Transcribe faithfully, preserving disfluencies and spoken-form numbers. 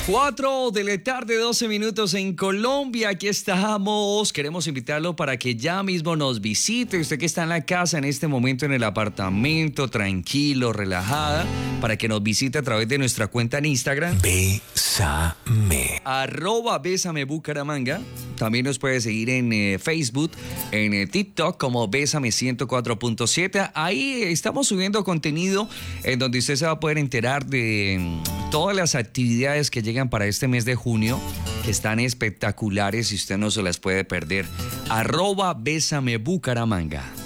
Cuatro de la tarde, doce minutos en Colombia. Aquí estamos. Queremos invitarlo para que ya mismo nos visite. Usted que está en la casa en este momento, en el apartamento, tranquilo, relajada, para que nos visite a través de nuestra cuenta en Instagram. Bésame. Arroba Bésame Bucaramanga. También nos puede seguir en eh, Facebook, en eh, TikTok como Bésame ciento cuatro punto siete. Ahí estamos subiendo contenido en donde usted se va a poder enterar de mm, todas las actividades que llegan para este mes de junio, que están espectaculares y usted no se las puede perder. Arroba Bésame Bucaramanga.